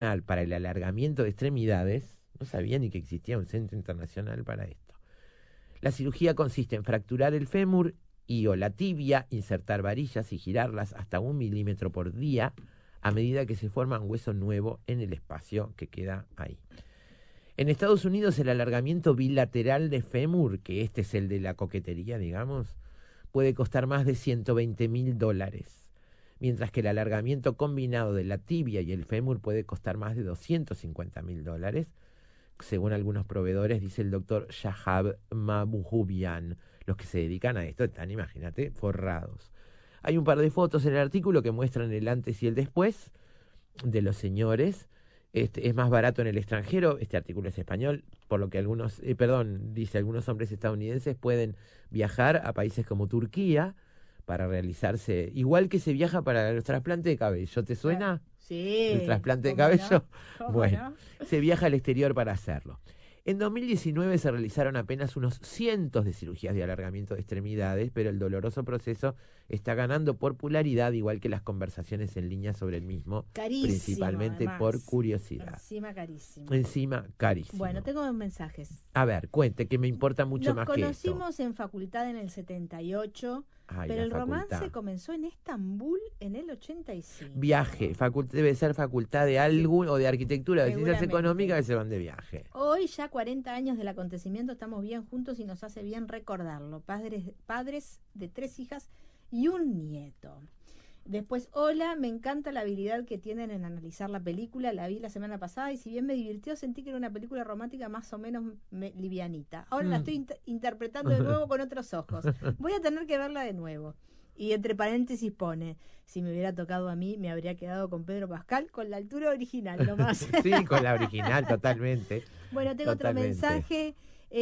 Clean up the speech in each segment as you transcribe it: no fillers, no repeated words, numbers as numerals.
para el alargamiento de extremidades, no sabía ni que existía un centro internacional para esto. La cirugía consiste en fracturar el fémur y o la tibia, insertar varillas y girarlas hasta 1 milímetro por día a medida que se forma un hueso nuevo en el espacio que queda ahí. En Estados Unidos el alargamiento bilateral de fémur, que este es el de la coquetería, digamos, puede costar más de $120,000, mientras que el alargamiento combinado de la tibia y el fémur puede costar más de $250,000, según algunos proveedores, dice el doctor Shahab Mahboubian. Los que se dedican a esto están, imagínate, forrados. Hay un par de fotos en el artículo que muestran el antes y el después de los señores. Es más barato en el extranjero, este artículo es español, por lo que algunos hombres estadounidenses pueden viajar a países como Turquía para realizarse, igual que se viaja para el trasplante de cabello. ¿Te suena? Sí. ¿El trasplante de cabello? No? Bueno, no. Se viaja al exterior para hacerlo. En 2019 se realizaron apenas unos cientos de cirugías de alargamiento de extremidades, pero el doloroso proceso está ganando popularidad, igual que las conversaciones en línea sobre el mismo, carísimo, principalmente además, por curiosidad. Encima carísimo. Bueno, tengo mensajes. A ver, cuente, que me importa mucho más que esto. Nos conocimos en facultad en el 78, pero el romance comenzó en Estambul en el 85. Viaje, debe ser facultad de algo o de arquitectura, de ciencias económicas, que se van de viaje. Hoy, ya 40 años del acontecimiento, estamos bien juntos y nos hace bien recordarlo. Padres de 3 hijas y un nieto. Después, hola, me encanta la habilidad que tienen en analizar la película, la vi la semana pasada y si bien me divirtió, sentí que era una película romántica más o menos livianita. Ahora la estoy interpretando de nuevo con otros ojos. Voy a tener que verla de nuevo. Y entre paréntesis pone, si me hubiera tocado a mí, me habría quedado con Pedro Pascal, con la altura original nomás. Sí, con la original, totalmente. Bueno, tengo otro mensaje.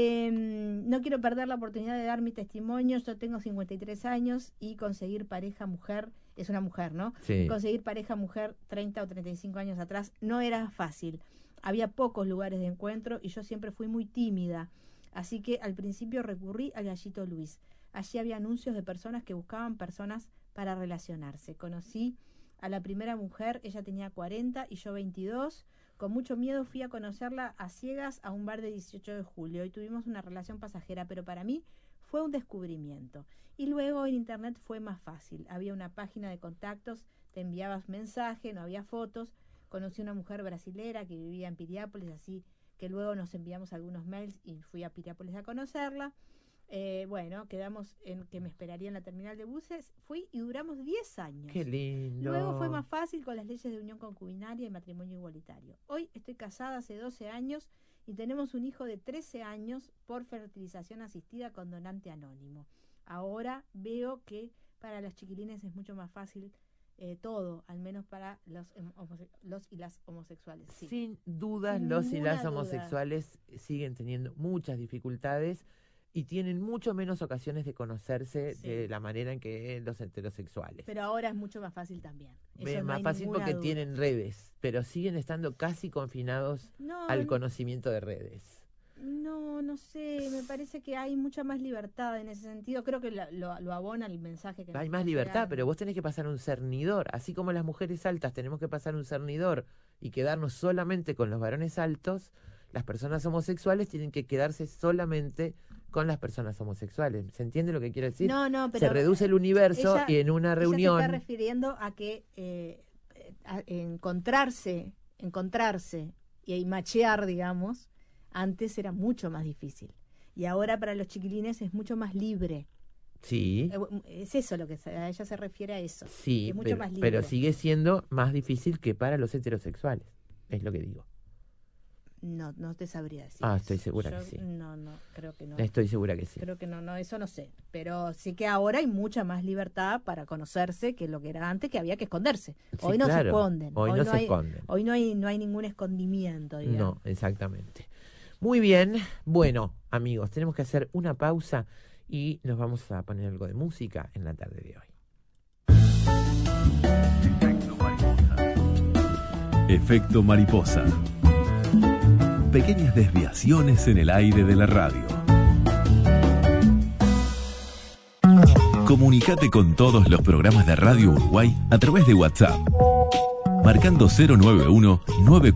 No quiero perder la oportunidad de dar mi testimonio. Yo tengo 53 años y conseguir pareja mujer, es una mujer, ¿no? Sí. Conseguir pareja mujer 30 o 35 años atrás no era fácil. Había pocos lugares de encuentro y yo siempre fui muy tímida. Así que al principio recurrí al Gallito Luis. Allí había anuncios de personas que buscaban personas para relacionarse. Conocí a la primera mujer, ella tenía 40 y yo 22. Con mucho miedo fui a conocerla a ciegas a un bar de 18 de julio y tuvimos una relación pasajera, pero para mí fue un descubrimiento. Y luego en internet fue más fácil. Había una página de contactos, te enviabas mensaje, no había fotos. Conocí a una mujer brasilera que vivía en Piriápolis, así que luego nos enviamos algunos mails y fui a Piriápolis a conocerla. Bueno, quedamos en que me esperaría en la terminal de buses. Fui y duramos 10 años. ¡Qué lindo! Luego fue más fácil con las leyes de unión concubinaria y matrimonio igualitario. Hoy estoy casada hace 12 años y tenemos un hijo de 13 años por fertilización asistida con donante anónimo. Ahora veo que para los chiquilines es mucho más fácil todo, al menos para los y las homosexuales. Sí. Sin dudas, los y las homosexuales siguen teniendo muchas dificultades y tienen mucho menos ocasiones de conocerse de la manera en que los heterosexuales. Pero ahora es mucho más fácil también. Es más fácil porque tienen redes, pero siguen estando casi confinados al conocimiento de redes. No sé, me parece que hay mucha más libertad en ese sentido. Creo que lo abona el mensaje que hay más libertad, pero vos tenés que pasar un cernidor. Así como las mujeres altas tenemos que pasar un cernidor y quedarnos solamente con los varones altos, las personas homosexuales tienen que quedarse solamente con las personas homosexuales. ¿Se entiende lo que quiero decir? No, pero se reduce el universo y en una reunión... Ella se está refiriendo a que encontrarse y machear, digamos, antes era mucho más difícil. Y ahora para los chiquilines es mucho más libre. Sí. Es eso lo que ella se refiere a eso. Sí, es mucho más libre. Pero sigue siendo más difícil que para los heterosexuales. Es lo que digo. No te sabría decir. Estoy segura que sí. No, creo que no. Estoy segura que sí. Creo que no, eso no sé. Pero sí que ahora hay mucha más libertad para conocerse que lo que era antes, que había que esconderse. Hoy no se esconden. Hoy no se esconden. Hoy no hay ningún escondimiento, digamos. No, exactamente. Muy bien. Bueno, amigos, tenemos que hacer una pausa y nos vamos a poner algo de música en la tarde de hoy. Efecto mariposa. Pequeñas desviaciones en el aire de la radio. Comunicate con todos los programas de Radio Uruguay a través de WhatsApp, marcando 091 94